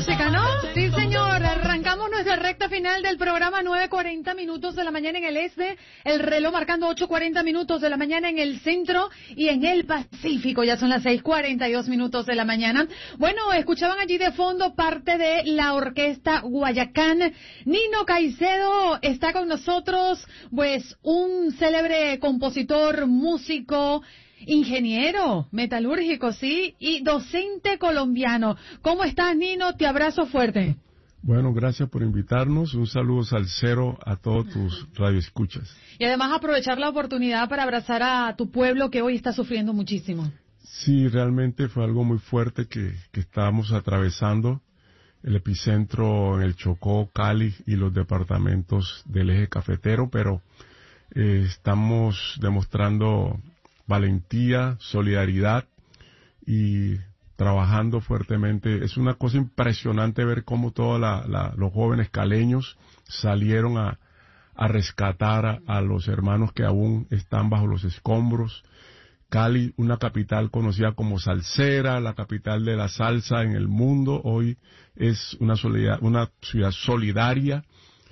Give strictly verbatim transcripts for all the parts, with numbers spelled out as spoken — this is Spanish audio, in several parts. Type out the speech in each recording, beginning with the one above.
música, ¿no? Sí, señor. Arrancamos nuestra recta final del programa, nueve cuarenta minutos de la mañana en el este, el reloj marcando ocho cuarenta minutos de la mañana en el centro y en el Pacífico. Ya son las seis cuarenta y dos minutos de la mañana. Bueno, escuchaban allí de fondo parte de la orquesta Guayacán. Nino Caicedo está con nosotros, pues un célebre compositor, músico, ingeniero metalúrgico, sí, y docente colombiano. ¿Cómo estás, Nino? Te abrazo fuerte. Bueno, gracias por invitarnos. Un saludo salsero a todos tus radioescuchas. Y además aprovechar la oportunidad para abrazar a tu pueblo que hoy está sufriendo muchísimo. Sí, realmente fue algo muy fuerte que, que estábamos atravesando. El epicentro en el Chocó, Cali y los departamentos del eje cafetero, pero eh, estamos demostrando valentía, solidaridad y trabajando fuertemente. Es una cosa impresionante ver cómo todos la, la, los jóvenes caleños salieron a, a rescatar a, a los hermanos que aún están bajo los escombros. Cali, una capital conocida como salsera, la capital de la salsa en el mundo, hoy es una, solidar, una ciudad solidaria,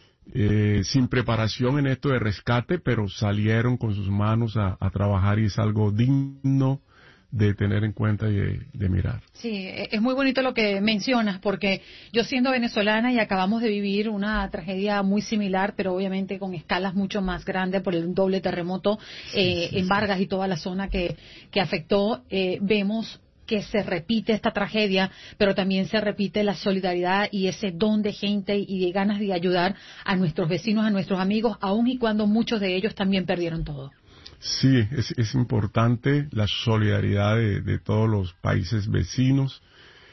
eh, sin preparación en esto de rescate, pero salieron con sus manos a, a trabajar y es algo digno de tener en cuenta y de, de mirar. Sí, es muy bonito lo que mencionas, porque yo siendo venezolana y acabamos de vivir una tragedia muy similar, pero obviamente con escalas mucho más grandes por el doble terremoto eh, sí, sí, en Vargas sí. y toda la zona que, que afectó, eh, vemos que se repite esta tragedia, pero también se repite la solidaridad y ese don de gente y de ganas de ayudar a nuestros vecinos, a nuestros amigos, aun y cuando muchos de ellos también perdieron todo. Sí, es, es importante la solidaridad de, de todos los países vecinos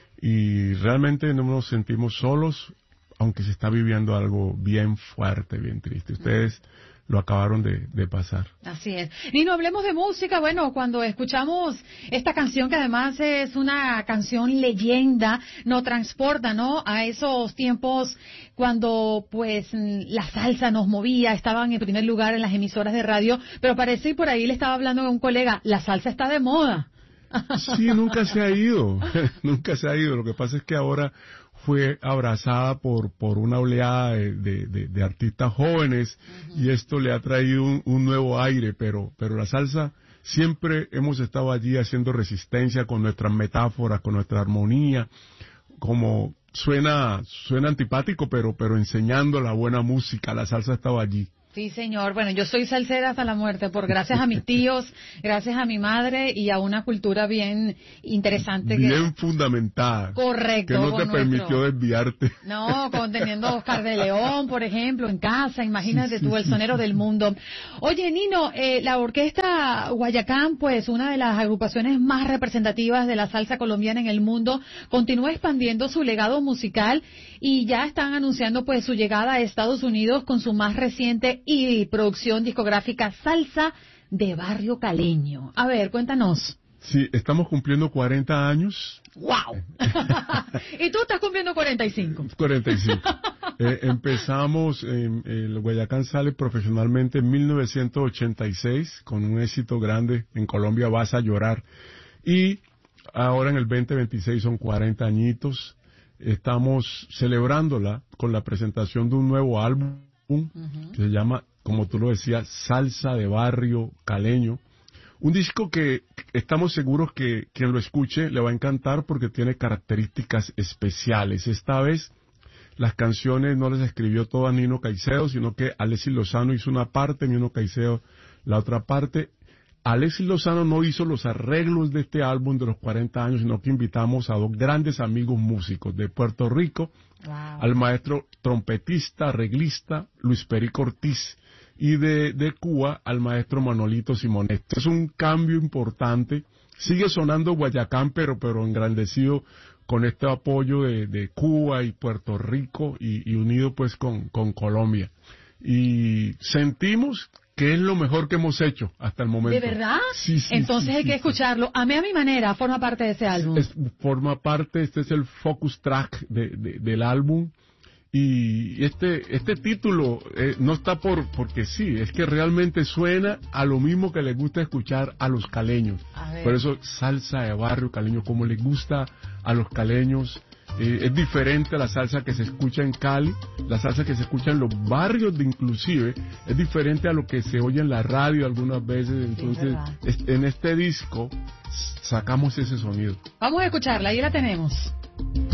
y realmente no nos sentimos solos, aunque se está viviendo algo bien fuerte, bien triste. Ustedes lo acabaron de, de pasar. Así es. Nino, hablemos de música. Bueno, cuando escuchamos esta canción, que además es una canción leyenda, nos transporta, ¿no?, a esos tiempos cuando, pues, la salsa nos movía, estaban en primer lugar en las emisoras de radio, pero parece, y por ahí le estaba hablando a un colega, la salsa está de moda. Sí, nunca se ha ido, nunca se ha ido. Lo que pasa es que ahora fue abrazada por por una oleada de, de, de, de artistas jóvenes uh-huh. y esto le ha traído un, un nuevo aire, pero pero la salsa siempre hemos estado allí haciendo resistencia con nuestras metáforas, con nuestra armonía, como suena suena antipático, pero pero enseñando la buena música. La salsa ha estado allí. Sí, señor. Bueno, yo soy salsera hasta la muerte, por gracias a mis tíos, gracias a mi madre y a una cultura bien interesante. Bien que... fundamentada. Correcto. Que no te permitió nuestro... desviarte. No, con teniendo Oscar de León, por ejemplo, en casa, imagínate sí, sí, tú, el sonero sí, sí. del mundo. Oye, Nino, eh, la orquesta Guayacán, pues una de las agrupaciones más representativas de la salsa colombiana en el mundo, continúa expandiendo su legado musical y ya están anunciando pues su llegada a Estados Unidos con su más reciente y producción discográfica Salsa de Barrio Caleño. A ver, cuéntanos. Sí, estamos cumpliendo cuarenta años. ¡Wow! ¿Y tú estás cumpliendo cuarenta y cinco? cuarenta y cinco. eh, empezamos, en, el Guayacán sale profesionalmente en mil novecientos ochenta y seis, con un éxito grande en Colombia, Vas a Llorar. Y ahora en el veinte veintiséis son cuarenta añitos. Estamos celebrándola con la presentación de un nuevo álbum Uh-huh. que se llama, como tú lo decías, Salsa de Barrio Caleño. Un disco que estamos seguros que quien lo escuche le va a encantar porque tiene características especiales. Esta vez las canciones no las escribió todas Nino Caicedo, sino que Alexis Lozano hizo una parte, Nino Caicedo la otra parte. Alexis Lozano no hizo los arreglos de este álbum de los cuarenta años, sino que invitamos a dos grandes amigos músicos de Puerto Rico, wow. al maestro trompetista, arreglista Luis Perico Ortiz, y de, de Cuba al maestro Manolito Simonet. Es un cambio importante. Sigue sonando Guayacán, pero, pero engrandecido con este apoyo de, de Cuba y Puerto Rico y, y unido pues con, con Colombia. Y sentimos que es lo mejor que hemos hecho hasta el momento. ¿De verdad? Sí, sí. Entonces sí, hay sí, que sí. escucharlo. A mí, a mi manera, forma parte de ese álbum. Es, forma parte, este es el focus track de, de, del álbum. Y este este título eh, no está por porque sí, es que realmente suena a lo mismo que les gusta escuchar a los caleños. Por eso Salsa de Barrio Caleño, como les gusta a los caleños Eh, es diferente a la salsa que se escucha en Cali, la salsa que se escucha en los barrios de inclusive, es diferente a lo que se oye en la radio algunas veces, entonces sí, es, en este disco sacamos ese sonido. Vamos a escucharla, ahí la tenemos.